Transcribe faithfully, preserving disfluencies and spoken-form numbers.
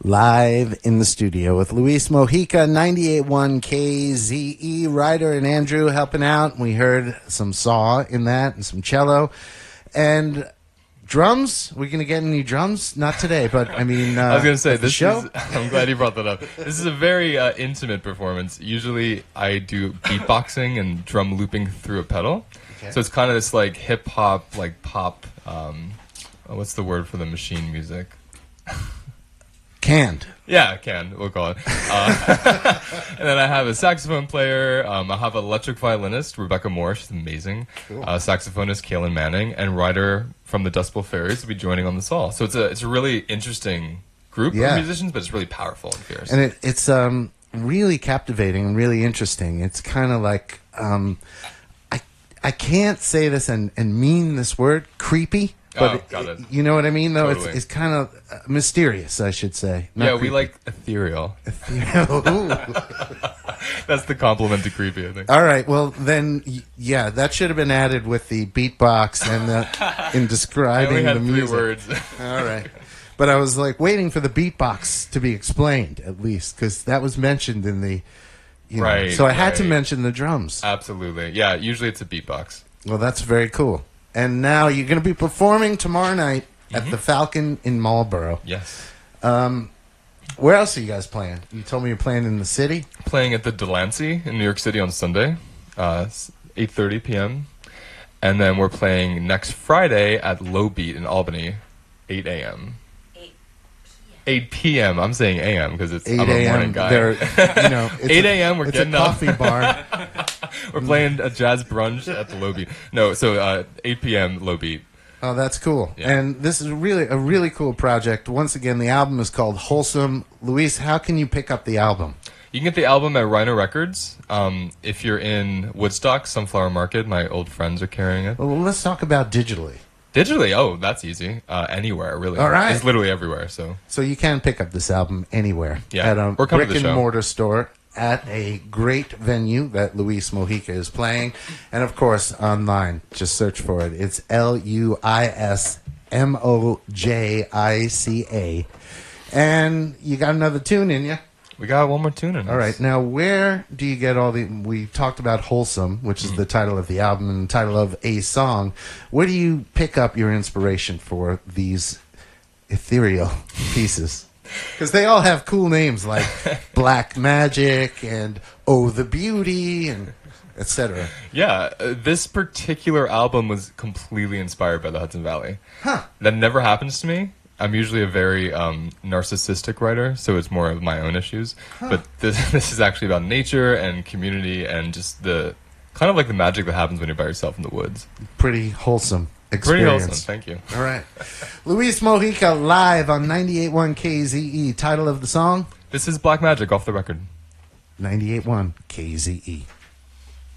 Live in the studio with Luis Mojica, ninety-eight point one K Z E. Ryder and Andrew helping out. We heard some saw in that and some cello. And drums? We're going to get any drums? Not today, but I mean, uh, I was going to say, this show? is, I'm glad you brought that up. This is a very uh, intimate performance. Usually I do beatboxing and drum looping through a pedal. Okay. So it's kind of this like hip hop, like pop, um, what's the word for the machine music? Canned. Yeah, canned, we'll call it. Uh, and then I have a saxophone player. Um, I have an electric violinist, Rebecca Moore. She's amazing. Cool. Uh, saxophonist, Kaylin Manning. And Ryder from the Dust Bowl Fairies will be joining on the saw. So it's a it's a really interesting group yeah. of musicians, but it's really powerful and fierce. And it, it's um, really captivating and really interesting. It's kind of like, um, I, I can't say this and, and mean this word, creepy. But oh, got it. it, you know what I mean, though? Totally. It's, it's kind of uh, mysterious, I should say. Not yeah, creepy. we like ethereal. Ethereal. That's the compliment to creepy, I think. All right, well, then, yeah, that should have been added with the beatbox and the, in describing I only had the three music. words. All right. But I was, like, waiting for the beatbox to be explained, at least, because that was mentioned in the, you know. Right, So I had right. to mention the drums. Absolutely. Yeah, usually it's a beatbox. Well, that's very cool. And now you're going to be performing tomorrow night mm-hmm. at the Falcon in Marlboro. Yes. Um, where else are you guys playing? You told me you're playing in the city? Playing at the Delancey in New York City on Sunday, uh, eight thirty p.m. And then we're playing next Friday at Low Beat in Albany, eight a.m. eight p.m. I'm saying a m because it's I'm a morning guy. You know, eight a.m. We're it's getting a coffee up. bar. We're playing a jazz brunch at the Low Beat. No, so uh, eight p.m. Low Beat. Oh, that's cool. Yeah. And this is really a really cool project. Once again, the album is called Wholesome. Luis, how can you pick up the album? You can get the album at Rhino Records. Um, if you're in Woodstock, Sunflower Market, my old friends are carrying it. Well, let's talk about digitally. Digitally, oh, that's easy. Uh, anywhere, really. All right. It's literally everywhere. So, so you can pick up this album anywhere. Yeah. At a Or come to brick the and show. mortar store at a great venue that Luis Mojica is playing, and of course online. Just search for it. It's L U I S M O J I C A, and you got another tune in you. we got one more tune in us. All right, now where do you get all the? We talked about Wholesome, which is mm-hmm. the title of the album and the title of a song. Where do you pick up your inspiration for these ethereal pieces? Because they all have cool names like Black Magic and Oh the Beauty and et cetera. Yeah, uh, this particular album was completely inspired by the Hudson Valley. Huh. That never happens to me. I'm usually a very um, narcissistic writer, so it's more of my own issues. Huh. But this this is actually about nature and community and just the kind of like the magic that happens when you're by yourself in the woods. Pretty wholesome experience. Pretty wholesome, thank you. All right. Luis Mojica live on ninety-eight point one K Z E. Title of the song? This is Black Magic off the record. ninety-eight point one K Z E.